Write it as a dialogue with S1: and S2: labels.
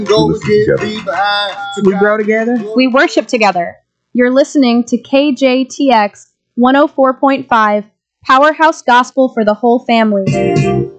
S1: We grow together.
S2: We worship together. You're listening to KJTX 104.5, Powerhouse Gospel for the whole family.